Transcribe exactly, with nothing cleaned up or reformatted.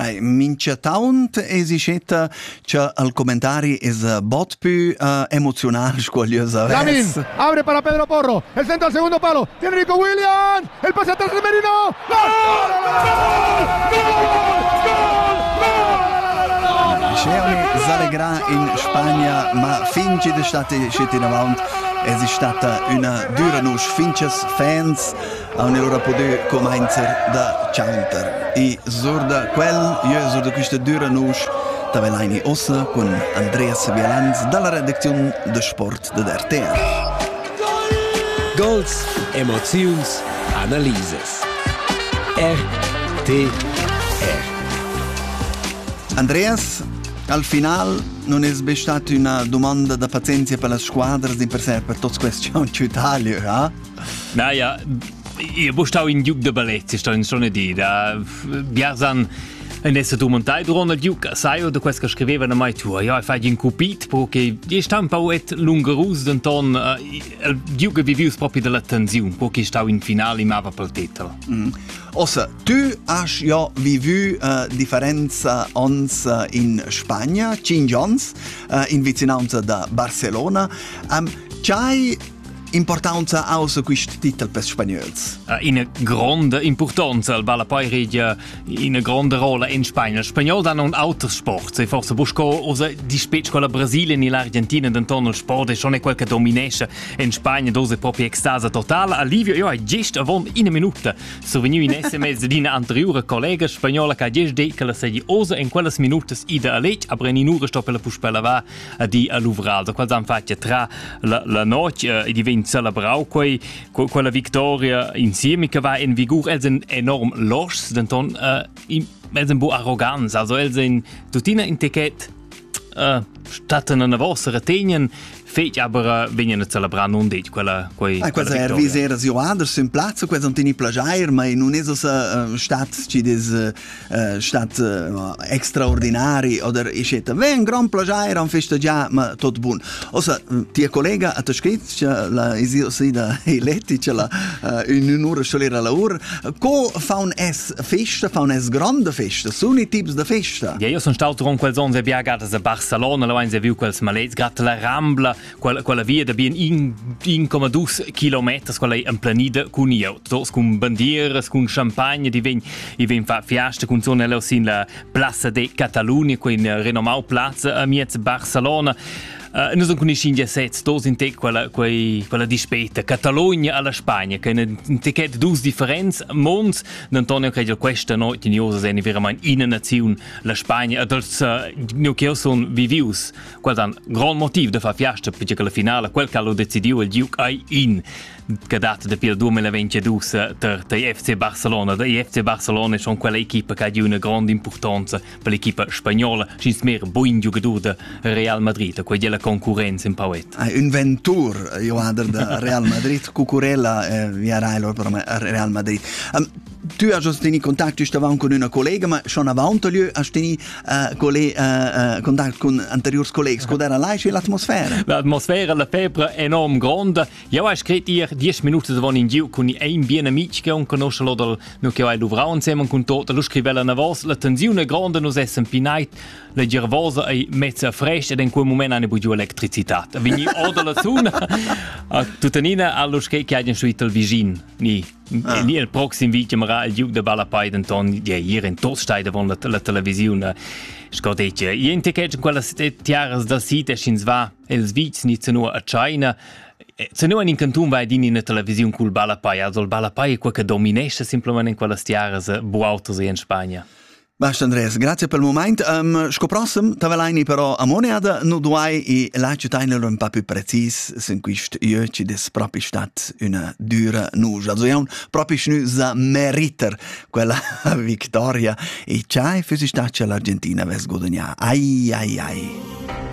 Ai, mincha taunt esiceta che al commentari es bot più uh, emozional scogliosa. Lamin, abre para Pedro Porro, el centro al segundo palo, tiene Nico Williams, el pase atrás de Merino, ¡gol! C'è s'allegra in Spagna, ma finché è stata scelta in avanti, è stata una dura noce. Finché fans hanno loro potuto cominciare da chanter. E sorda quel, io sorda questa dura noce, Tavelaini Ossa con Andreas Bielanz dalla redazione de Sport de R T R. Goals, emozions, analyses. R T R. Andreas, al final non è stata una domanda da pazienza per le squadre di per sé, per tutti questi in Italia, eh? Naja, io stavo in Duke de Balletti, sto in zona di da Biasan. En essa documentai durante il Duke, sai da questo che scrivevano mai tu, io fai in cupit perché gli sta un po' et lungerus d'anton il Duke vivius proprio della tensione, perché stavo in finale ma va per titolo. Mm. Ossa, tu hai ja vivu uh, differenza ons uh, in Spagna, cinque ons, uh, in vicinanza da Barcelona. Um, c'hai importanza aus questo titolo per spagnoli? Uh, in una grande importanza, il Balapai regia in una grande rolla in Spagna. Il spagnolo hanno un altro sport, e forse busco osa di specie con la Brasile e l'Argentina d'intorno al sport, e non è quel che dominesce in Spagna, dove è proprio extasa totale. Alivio, io ho giusto avon in una minuta, sono venuto in S M S di una anteriore collega spagnola che ha giusto detto che la sei osa in quelle minute ida a legge, ma in un'ora sto per la puspella va di all'uvraldo. Quando hanno fatto tra la, la notte e diventa celebrau quei quella vittoria insieme che va in vigor, els en enorm los denton uh, els en bu arroganza, also els en tutina in ticket uh, statten una vostra tegnen fech aber uh, vengono a celebrare non dit quella quei ah, quella er visera zioaders in piazza, quella tini plagiair, ma non è so uh, stat ci des uh, stat uh, extraordinari oder eccetera. Ven gran plagiair an festeggiare, ma tot bun. Osa tia collega a scritto la isio sida eletti ce la uh, in un'ora solera la ora. Co fa un es festa, fa un es grande festa, sono i tips da festa. Ja, io sono stato con quel zone via gata a Barcelona, la vain se viu quels malets gata la Rambla. Quella, quella via da bien in uno virgola due chilometri, quella è in planida con io, tots con bandiere, con champagne, di ven, i ven fa fiasta con zona in la Plaza de Catalunya, con renomau Plaza a Miez Barcelona. Uh, noi sono conosciuti sette, dos in te quella, quei, quella dispeta, Catalogna alla Spagna, che è un ticket due differenze, mons, d'Antonio credo questa notte in Iosa è veramente in nazione la Spagna, ed als uh, noi che sono vivius, quel è un gran motivo da fare fiasta, perché la finale, quel che lo decidiu il Duke è in, che data del duemilaventidue per il F C Barcelona. Il F C Barcelona è quella equipa che ha una grande importanza per l'equipa spagnola, ci sono mer buon giocatore del Real Madrid, quella la concorrenza in Pauet. Un ventur, io ho da Real Madrid, Cucurella, eh, via Railo per Real Madrid. Um, tu hai già tenuto contatto stavamo con una collega, ma schon avanti lui hai tenuto uh, colle- uh, uh, contatto con anteriori colleghi. Cosa era là? C'è l'atmosfera? L'atmosfera, la febbre è enorm grande. Io ho scritto ieri dieci minuti davon in giù con un bien amico che non conosce lo del no che hai luvrau insieme con tutto. Lo scriveva una voce, la tensione è grande, nos essen pinait, la gervosa è mezza fresca ed in quel momento hanno bugiù elettricità. Vini o dalla zona, tutanina allo scritto che hai suito il vicino. Ni, ah. Ni il prossimo video marà il giù de Balapai d'Anton, di ieri in Tostai davon la, la televisione. Scordetje, io che in quella tiaras dal sito schins va, els viz ni nur a China. Se noi in canton vai in una televisione col Balapai, also il Balapai è quel che dominesce semplicemente in quelle tiaras buautos in Spagna. Basta Andreas, grazie per il momento. Um, Scoprossem, Tavelaini però a Moneada, non duai e la città un po' più precis, se in questo io ci des proprio stat una dura nuja. Also è un proprio snusa meriter quella vittoria e c'hai fisi staccia l'Argentina ves godagna. Ai ai ai.